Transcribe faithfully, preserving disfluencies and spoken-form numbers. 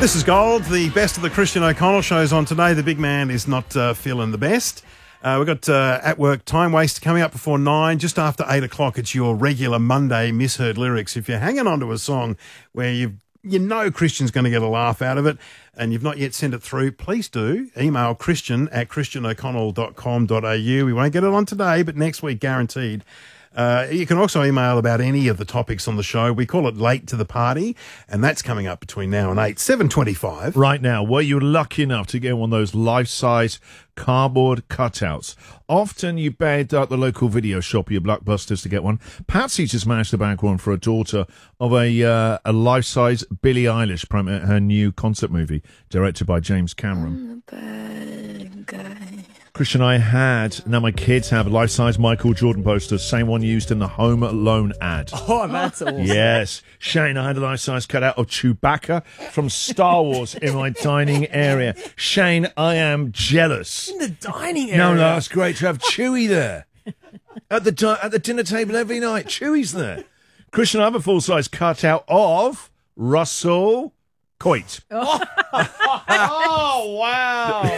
This is Gold, the best of the Christian O'Connell shows on today. The big man is not uh, feeling the best. Uh, we've got uh, At Work Time Waste coming up before nine. Just after eight o'clock, it's your regular Monday misheard lyrics. If you're hanging on to a song where you you know Christian's going to get a laugh out of it and you've not yet sent it through, please do. Email christian at christian o'connell dot com dot a u. We won't get it on today, but next week guaranteed. Uh, you can also email about any of the topics on the show. We call it Late to the Party, and that's coming up between now and eight, seven twenty-five. Right now, were you lucky enough to get one of those life-size cardboard cutouts? Often you begged at the local video shop, your Blockbusters, to get one. Patsy just managed to bag one for her daughter of a uh, a life-size Billie Eilish, promoting her new concert movie, directed by James Cameron. I'm the bad guy. Christian, I had, now my kids have a life-size Michael Jordan poster, same one used in the Home Alone ad. Oh, that's awesome. Yes. Shane, I had a life-size cutout of Chewbacca from Star Wars in my dining area. Shane, I am jealous. In the dining area? No, no, it's great to have Chewie there. At the di- at the dinner table every night, Chewie's there. Christian, I have a full-size cutout of Russell Coit. Oh, wow.